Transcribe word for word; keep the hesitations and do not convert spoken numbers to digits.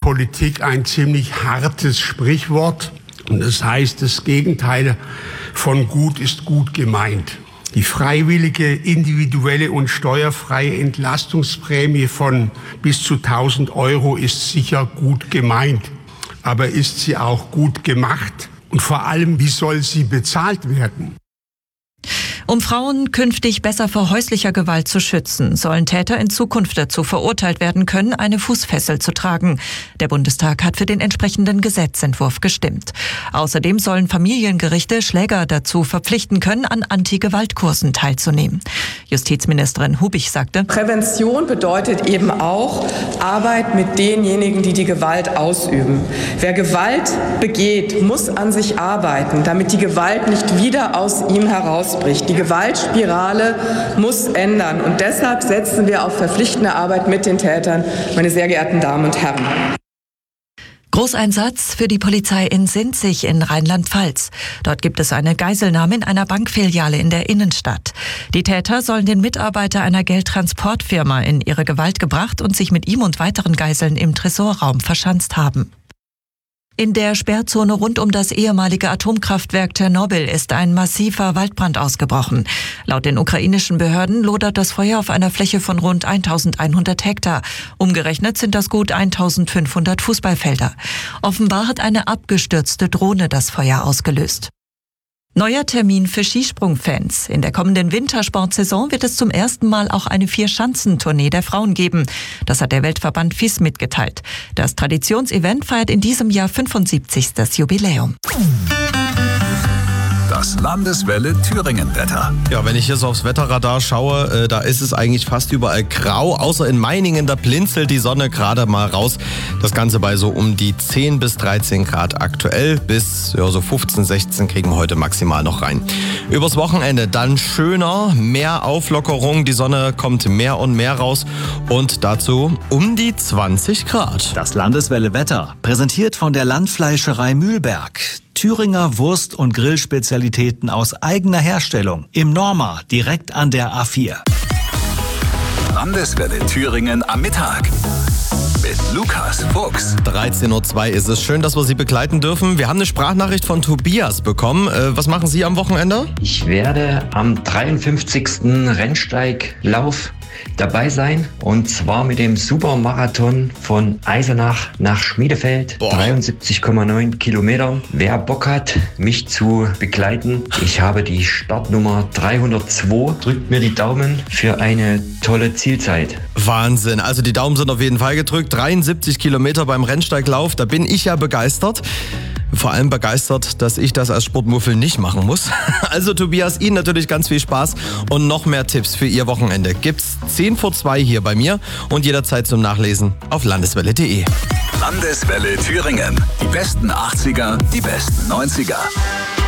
Politik ein ziemlich hartes Sprichwort. Und das heißt, das Gegenteil von gut ist gut gemeint. Die freiwillige, individuelle und steuerfreie Entlastungsprämie von bis zu tausend Euro ist sicher gut gemeint. Aber ist sie auch gut gemacht? Und vor allem, wie soll sie bezahlt werden? Um Frauen künftig besser vor häuslicher Gewalt zu schützen, sollen Täter in Zukunft dazu verurteilt werden können, eine Fußfessel zu tragen. Der Bundestag hat für den entsprechenden Gesetzentwurf gestimmt. Außerdem sollen Familiengerichte Schläger dazu verpflichten können, an Anti-Gewalt-Kursen teilzunehmen. Justizministerin Hubich sagte: Prävention bedeutet eben auch Arbeit mit denjenigen, die die Gewalt ausüben. Wer Gewalt begeht, muss an sich arbeiten, damit die Gewalt nicht wieder aus ihm herausbricht. Die Gewaltspirale muss ändern. Und deshalb setzen wir auf verpflichtende Arbeit mit den Tätern, meine sehr geehrten Damen und Herren. Großeinsatz für die Polizei in Sinzig in Rheinland-Pfalz. Dort gibt es eine Geiselnahme in einer Bankfiliale in der Innenstadt. Die Täter sollen den Mitarbeiter einer Geldtransportfirma in ihre Gewalt gebracht und sich mit ihm und weiteren Geiseln im Tresorraum verschanzt haben. In der Sperrzone rund um das ehemalige Atomkraftwerk Tschernobyl ist ein massiver Waldbrand ausgebrochen. Laut den ukrainischen Behörden lodert das Feuer auf einer Fläche von rund eintausendeinhundert Hektar. Umgerechnet sind das gut eintausendfünfhundert Fußballfelder. Offenbar hat eine abgestürzte Drohne das Feuer ausgelöst. Neuer Termin für Skisprungfans. In der kommenden Wintersportsaison wird es zum ersten Mal auch eine Vier-Schanzentournee der Frauen geben. Das hat der Weltverband F I S mitgeteilt. Das Traditionsevent feiert in diesem Jahr fünfundsiebzigstes Jubiläum. Das Landeswelle Thüringen-Wetter. Ja, wenn ich hier so aufs Wetterradar schaue, äh, da ist es eigentlich fast überall grau, außer in Meiningen, da blinzelt die Sonne gerade mal raus. Das Ganze bei so um die zehn bis dreizehn Grad aktuell, bis ja, so fünfzehn, sechzehn kriegen wir heute maximal noch rein. Übers Wochenende dann schöner, mehr Auflockerung, die Sonne kommt mehr und mehr raus und dazu um die zwanzig Grad. Das Landeswelle Wetter, präsentiert von der Landfleischerei Mühlberg. Thüringer Wurst- und Grillspezialitäten aus eigener Herstellung. Im Norma, direkt an der A vier. Landeswelle Thüringen am Mittag. Mit Lukas Fuchs. dreizehn Uhr zwei ist es. Schön, dass wir Sie begleiten dürfen. Wir haben eine Sprachnachricht von Tobias bekommen. Äh, was machen Sie am Wochenende? Ich werde am dreiundfünfzigsten Rennsteiglauf dabei sein, und zwar mit dem Supermarathon von Eisenach nach Schmiedefeld, Boah. dreiundsiebzig Komma neun Kilometer. Wer Bock hat, mich zu begleiten, ich habe die Startnummer dreihundertzwei. Drückt mir die Daumen für eine tolle Zielzeit. Wahnsinn, also die Daumen sind auf jeden Fall gedrückt. dreiundsiebzig Kilometer beim Rennsteiglauf, da bin ich ja begeistert. Vor allem begeistert, dass ich das als Sportmuffel nicht machen muss. Also Tobias, Ihnen natürlich ganz viel Spaß und noch mehr Tipps für Ihr Wochenende gibt's zehn vor zwei hier bei mir und jederzeit zum Nachlesen auf landeswelle punkt de. Landeswelle Thüringen. Die besten achtziger, die besten neunziger.